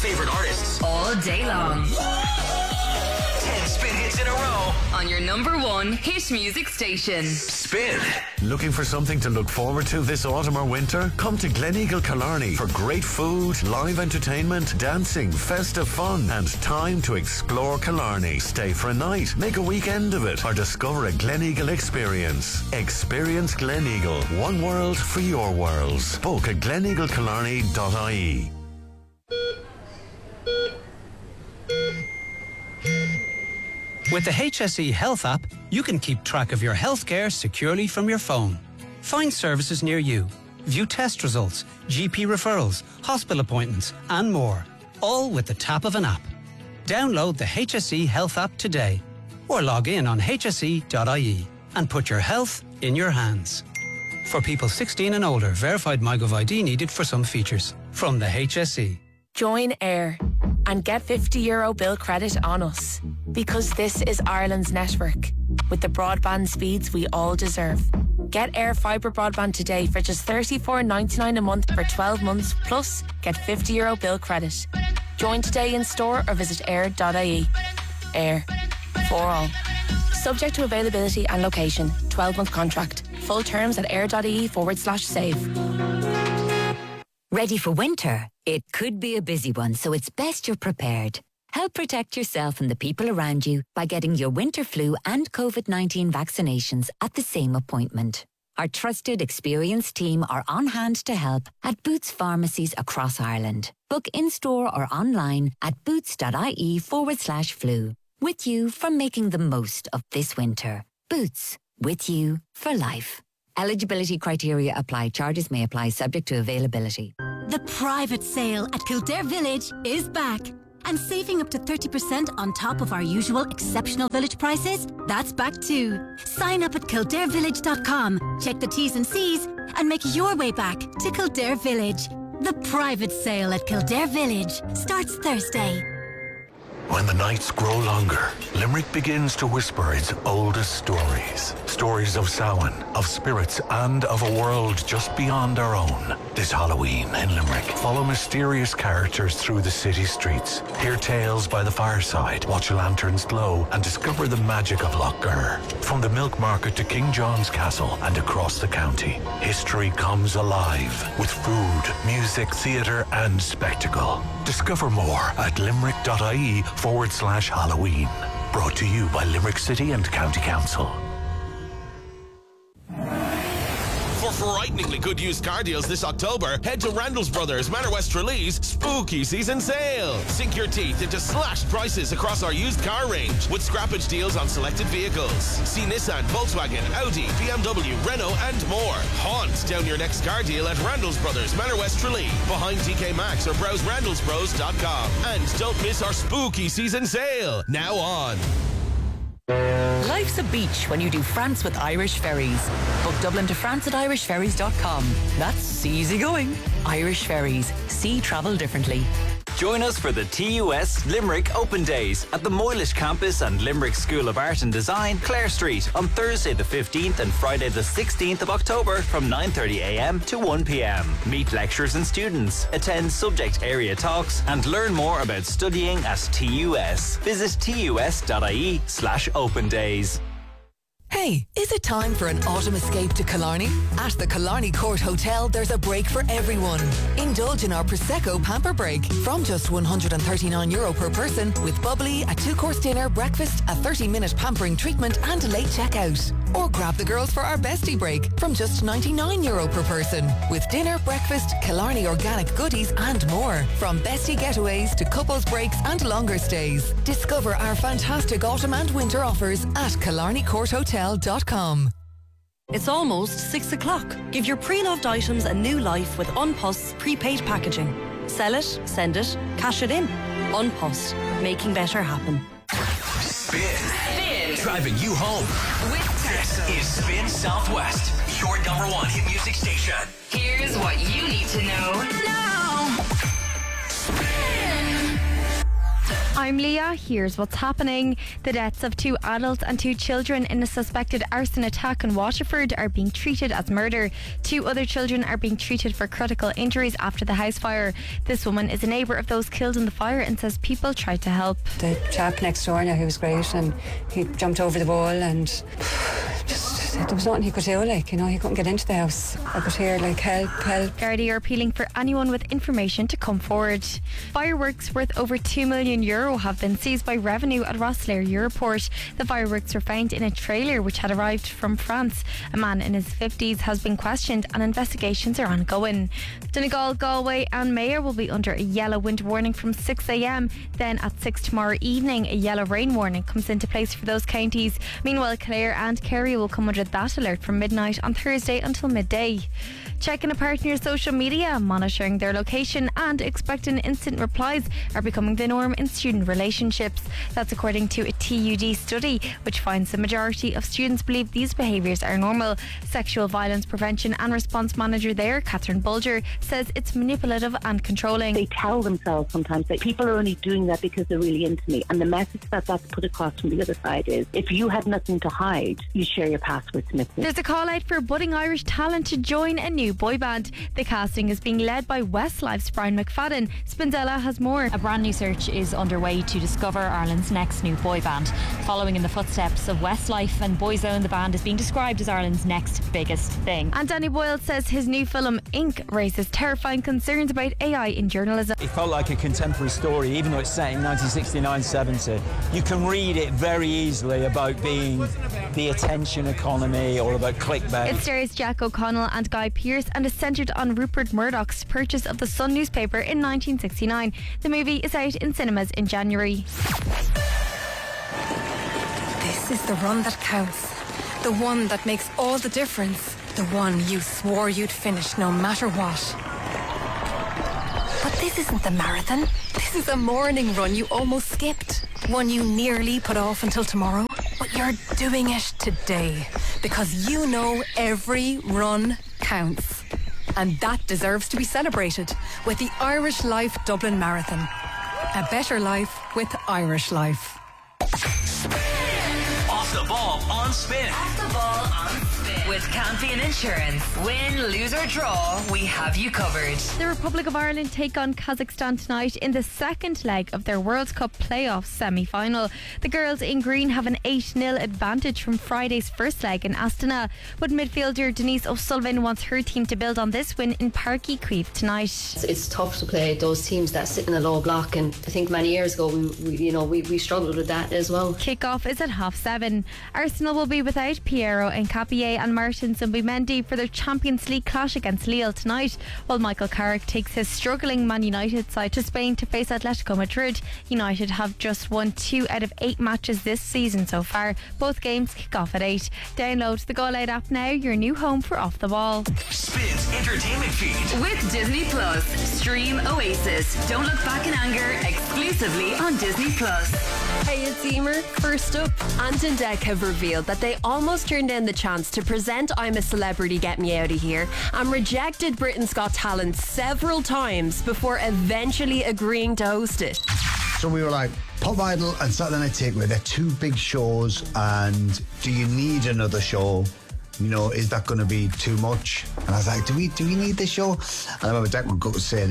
favorite artists all day long. 10 Spin hits in a row on your number one hit music station. Spin. Looking for something to look forward to this autumn or winter? Come to Gleneagle Killarney for great food, live entertainment, dancing, festive fun, and time to explore Killarney. Stay for a night, make a weekend of it, or discover a Gleneagle experience. Experience Gleneagle. One world for your worlds. Book at gleneaglecillarney.ie. With the HSE Health app, you can keep track of your healthcare securely from your phone. Find services near you, view test results, GP referrals, hospital appointments, and more, all with the tap of an app. Download the HSE Health app today, or log in on hse.ie and put your health in your hands. For people 16 and older, verified MyGov ID needed for some features. From the HSE. Join Air and get €50 bill credit on us. Because this is Ireland's network, with the broadband speeds we all deserve. Get Air Fibre broadband today for just $34.99 a month for 12 months, plus get €50 bill credit. Join today in store or visit air.ie. Air. For all. Subject to availability and location. 12-month contract. Full terms at air.ie/save. Ready for winter? It could be a busy one, so it's best you're prepared. Help protect yourself and the people around you by getting your winter flu and COVID-19 vaccinations at the same appointment. Our trusted, experienced team are on hand to help at Boots pharmacies across Ireland. Book in-store or online at boots.ie/flu. With you for making the most of this winter. Boots, with you for life. Eligibility criteria apply. Charges may apply subject to availability. The private sale at Kildare Village is back. And saving up to 30% on top of our usual exceptional village prices, that's back too. Sign up at kildarevillage.com, check the T's and C's, and make your way back to Kildare Village. The private sale at Kildare Village starts Thursday. When the nights grow longer, Limerick begins to whisper its oldest stories. Stories of Samhain, of spirits, and of a world just beyond our own. This Halloween in Limerick, follow mysterious characters through the city streets. Hear tales by the fireside, watch lanterns glow, and discover the magic of Lough Ger. From the Milk Market to King John's Castle and across the county, history comes alive with food, music, theatre, and spectacle. Discover more at limerick.ie/Halloween. Brought to you by Limerick City and County Council. For frighteningly good used car deals this October, head to Randall's Brothers Manor West Tralee's Spooky Season Sale. Sink your teeth into slashed prices across our used car range with scrappage deals on selected vehicles. See Nissan, Volkswagen, Audi, BMW, Renault and more. Haunt down your next car deal at Randall's Brothers Manor West Tralee, behind TK Maxx or browse randallsbros.com. And don't miss our Spooky Season Sale. Now on. Life's a beach when you do France with Irish Ferries. Book Dublin to France at irishferries.com. That's easy going. Irish Ferries. See travel differently. Join us for the TUS Limerick Open Days at the Moylish Campus and Limerick School of Art and Design, Clare Street, on Thursday the 15th and Friday the 16th of October from 9:30am to 1pm. Meet lecturers and students, attend subject area talks, and learn more about studying at TUS. Visit tus.ie/open days. Hey, is it time for an autumn escape to Killarney? At the Killarney Court Hotel, there's a break for everyone. Indulge in our Prosecco Pamper Break from just €139 per person with bubbly, a 2-course dinner, breakfast, a 30-minute pampering treatment and a late checkout. Or grab the girls for our Bestie Break from just €99 per person with dinner, breakfast, Killarney organic goodies and more. From bestie getaways to couples breaks and longer stays. Discover our fantastic autumn and winter offers at KillarneyCourtHotel.com. It's almost 6 o'clock. Give your pre-loved items a new life with Unpost's prepaid packaging. Sell it, send it, cash it in. Unpost, making better happen. Spin. Driving you home. This is Spin Southwest, your number one hit music station. Here's what you need to know now. I'm Leah. Here's what's happening. The deaths of 2 adults and 2 children in a suspected arson attack in Waterford are being treated as murder. 2 other children are being treated for critical injuries after the house fire. This woman is a neighbour of those killed in the fire and says people tried to help. The chap next door now, he was great, and he jumped over the wall and just, there was nothing he could do, like, you know, he couldn't get into the house. I could hear, like, help. Gardaí are appealing for anyone with information to come forward. Fireworks worth over €2 million have been seized by Revenue at Rosslare Europort. The fireworks were found in a trailer which had arrived from France. A man in his 50s has been questioned and investigations are ongoing. Donegal, Galway and Mayo will be under a yellow wind warning from 6 a.m. Then at 6 tomorrow evening, a yellow rain warning comes into place for those counties. Meanwhile, Clare and Kerry will come under that alert from midnight on Thursday until midday. Checking a partner's social media, monitoring their location and expecting instant replies are becoming the norm in student relationships. That's according to a TUD study which finds the majority of students believe these behaviours are normal. Sexual Violence Prevention and Response Manager there, Catherine Bulger, says it's manipulative and controlling. They tell themselves sometimes that people are only doing that because they're really into me, and the message that's put across from the other side is if you have nothing to hide, you share your passwords with me. There's a call out for budding Irish talent to join a new boy band. The casting is being led by Westlife's Brian McFadden. Spinzella has more. A brand new search is underway to discover Ireland's next new boy band. Following in the footsteps of Westlife and Boyzone, the band is being described as Ireland's next biggest thing. And Danny Boyle says his new film Ink raises terrifying concerns about AI in journalism. It felt like a contemporary story, even though it's set in 1969-70. You can read it very easily about being the attention economy or about clickbait. It stars Jack O'Connell and Guy Pearce and is centred on Rupert Murdoch's purchase of the Sun newspaper in 1969. The movie is out in cinemas in January. This is the run that counts. The one that makes all the difference. The one you swore you'd finish no matter what. But this isn't the marathon. This is a morning run you almost skipped. One you nearly put off until tomorrow. But you're doing it today. Because you know every run counts. And that deserves to be celebrated with the Irish Life Dublin Marathon. A better life with Irish Life. Off the ball on Spin. Off the ball on Spin. With Campion Insurance. Win, lose or draw, we have you covered. The Republic of Ireland take on Kazakhstan tonight in the second leg of their World Cup playoff semi-final. The girls in green have an 8-0 advantage from Friday's first leg in Astana, but midfielder Denise O'Sullivan wants her team to build on this win in Páirc Uí Chaoimh tonight. It's tough to play those teams that sit in a low block, and I think many years ago we struggled with that as well. Kick-off is at 7:30. Arsenal will be without Piero Nketiah and Martin Zubimendi for their Champions League clash against Lille tonight, while Michael Carrick takes his struggling Man United side to Spain to face Atletico Madrid. United have just won 2 out of 8 matches this season so far. Both games kick off at 8. Download the Go Loud app now, your new home for Off the Ball. Spins entertainment feed. With Disney Plus, stream Oasis. Don't look back in anger, exclusively on Disney Plus. Hey, it's Emer. First up, Ant and Dec have revealed that they almost turned down the chance to present I'm a Celebrity, Get Me Out of Here and rejected Britain's Got Talent several times before eventually agreeing to host it. So we were like, Pop Idol and Saturday Night Takeaway, they're 2 big shows, and do you need another show? You know, is that going to be too much? And I was like, do we need this show? And I remember Declan was saying,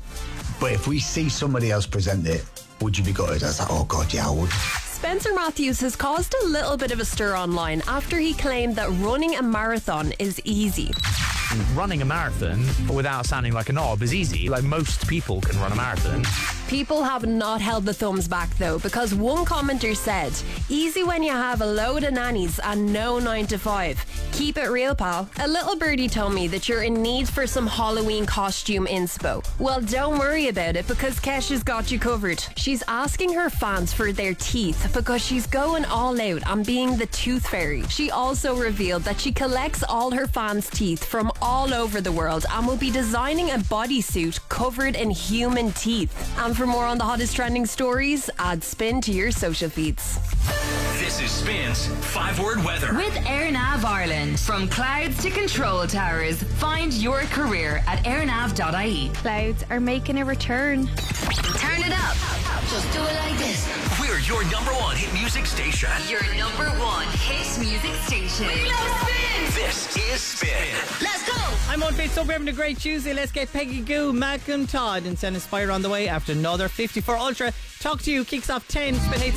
but if we see somebody else present it, would you be gutted? I was like, oh God, yeah, I would. Spencer Matthews has caused a little bit of a stir online after he claimed that running a marathon is easy. Running a marathon without sounding like a knob is easy. Like, most people can run a marathon. People have not held the thumbs back though, because one commenter said, easy when you have a load of nannies and no 9 to 5. Keep it real, pal. A little birdie told me that you're in need for some Halloween costume inspo. Well, don't worry about it, because Kesha's got you covered. She's asking her fans for their teeth because she's going all out on being the tooth fairy. She also revealed that she collects all her fans' teeth from all over the world and will be designing a bodysuit covered in human teeth. And for more on the hottest trending stories, add Spin to your social feeds. This is Spin's 5-word weather. With AirNav Ireland. From clouds to control towers, find your career at airnav.ie. Clouds are making a return. Turn it up. Just do it like this. We're your number one hit music station. Your number one hit music station. We love Spin. This is Spin. Let's go. I'm on Facebook. We're having a great Tuesday. Let's get Peggy Goo, Malcolm Todd, and Send Aspire on the way after another 54 Ultra. Talk to You kicks off 10. Spin